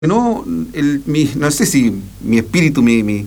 No, no sé si mi espíritu,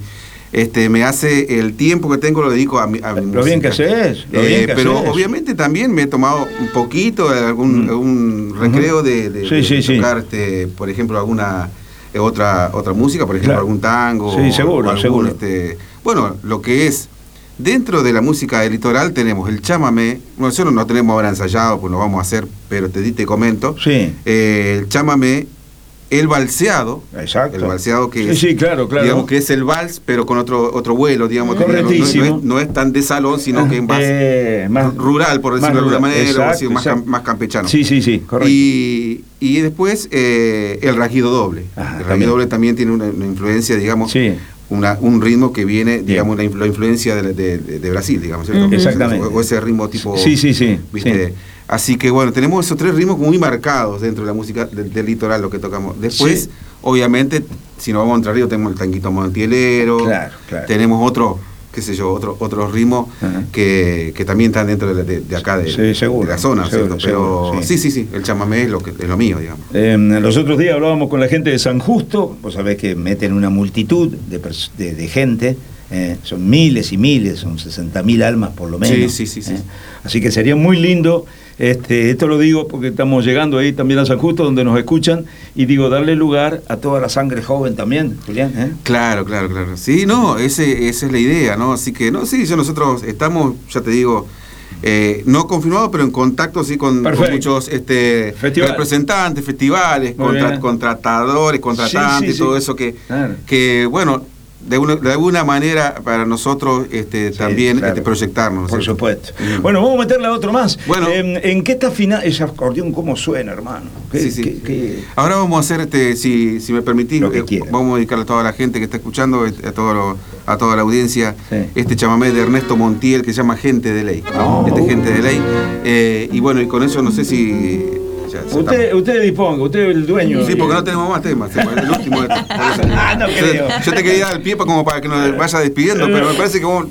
me hace el tiempo que tengo, lo dedico a mi música. Lo bien que haces, pero obviamente también me he tomado un poquito de algún recreo de tocar, por ejemplo, alguna otra música, por ejemplo, algún tango. Sí, seguro. Bueno, lo que es dentro de la música del litoral tenemos el chamamé. Nosotros no tenemos ahora ensayado, pues lo vamos a hacer, pero te comento. Sí. El chamamé. El valseado. Exacto. El valseado que sí, claro. Digamos que es el vals, pero con otro vuelo, digamos. No es tan de salón, sino que es más rural, por decirlo de alguna manera, exacto, más campechano. Sí, correcto. Y después el rajido doble. El rajido doble también tiene una influencia, digamos, un ritmo que viene, digamos, la influencia de Brasil, digamos, ¿cierto? Exactamente. O ese ritmo tipo... Sí. ¿viste? Sí. Así que bueno, tenemos esos tres ritmos muy marcados dentro de la música del litoral, lo que tocamos. Después, obviamente, si nos vamos a Entre Ríos, tenemos el tanguito montielero, claro. Tenemos otros ritmos que también están dentro de acá, de la zona, ¿cierto? Pero sí, el chamamé es lo mío, digamos. Los otros días hablábamos con la gente de San Justo, vos sabés que meten una multitud de gente. Son miles y miles, son 60.000 almas por lo menos. Sí. Así que sería muy lindo, esto lo digo porque estamos llegando ahí también a San Justo, donde nos escuchan, y digo, darle lugar a toda la sangre joven también, Julián. Claro. Sí, no, esa es la idea, ¿no? Así que, nosotros estamos, ya te digo, no confirmados, pero en contacto con muchos representantes, festivales, contratadores, contratantes, todo eso que bueno, de alguna manera para nosotros también proyectarnos. Por supuesto. Bueno, vamos a meterle a otro más. Bueno, ¿en qué está final ese acordeón? ¿Cómo suena, hermano? Ahora vamos a hacer, si me permitís, vamos a dedicarle a toda la gente que está escuchando, a toda la audiencia, este chamamé de Ernesto Montiel que se llama Gente de Ley. Gente de Ley. Y bueno, y con eso no sé si... Usted disponga, usted es el dueño. Sí, porque no tenemos más temas. El último. No creo. Yo te quería dar el pie como para que nos vaya despidiendo, pero me parece que vos...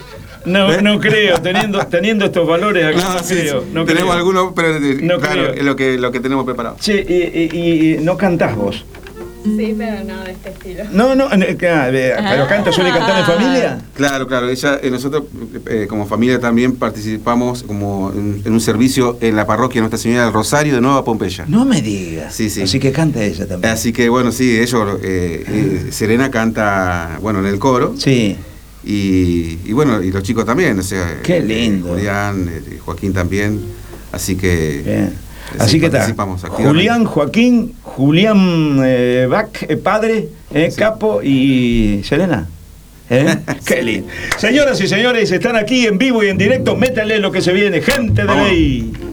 No creo, teniendo estos valores acá, no creo. Tenemos algunos, pero claro, es lo que tenemos preparado. Y no cantás vos. Sí, pero no de este estilo. ¿Pero suele cantar en familia? Claro, nosotros como familia también participamos como en un servicio en la parroquia Nuestra Señora del Rosario de Nueva Pompeya. No me digas. Sí. Así que canta ella también. Así que bueno, sí, ellos, Serena canta, bueno, en el coro. Sí. Y bueno, y los chicos también, o sea, qué lindo. Julián, Joaquín también, así que... Bien. Así que está, Julián Bach, padre, capo, y Serena. Qué lindo. Señoras y señores, están aquí en vivo y en directo, métanle lo que se viene, Gente de Ley.